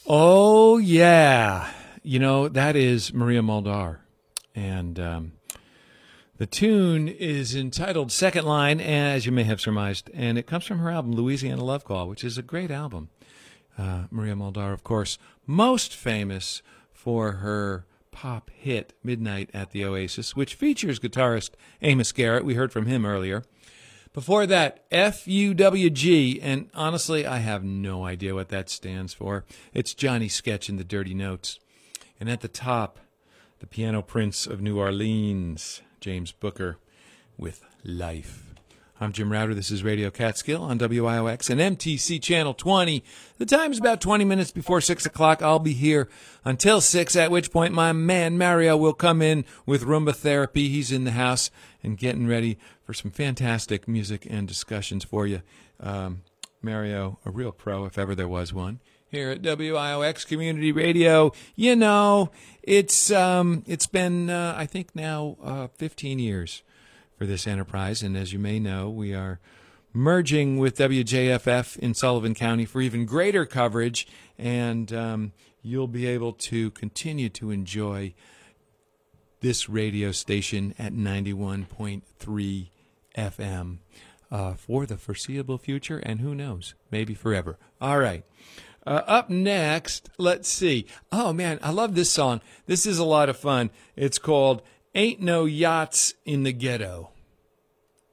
Oh, yeah. You know, that is Maria Muldaur. And the tune is entitled Second Line, as you may have surmised, and it comes from her album, Louisiana Love Call, which is a great album. Maria Muldaur, of course, most famous for her pop hit, Midnight at the Oasis, which features guitarist Amos Garrett. We heard from him earlier. Before that, FUWG, and honestly, I have no idea what that stands for. It's Johnny Sketch and the Dirty Notes. And at the top, the piano prince of New Orleans, James Booker, with Life. I'm Jim Router. This is Radio Catskill on WIOX and MTC Channel 20. The time is about 20 minutes before 6 o'clock. I'll be here until 6, at which point my man Mario will come in with Roomba Therapy. He's in the house and getting ready for some fantastic music and discussions for you. Mario, a real pro if ever there was one. Here at WIOX Community Radio, you know, it's been, I think now 15 years for this enterprise, and as you may know, we are merging with WJFF in Sullivan County for even greater coverage, and you'll be able to continue to enjoy this radio station at 91.3 FM for the foreseeable future, and who knows, maybe forever. All right. Up next, let's see. Oh, man, I love this song. This is a lot of fun. It's called Ain't No Yachts in the Ghetto.